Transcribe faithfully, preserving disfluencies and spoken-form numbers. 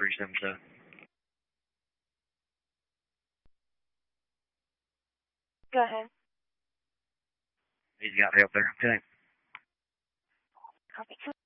three seven seven. Go ahead. He's got help there. Okay. Copy.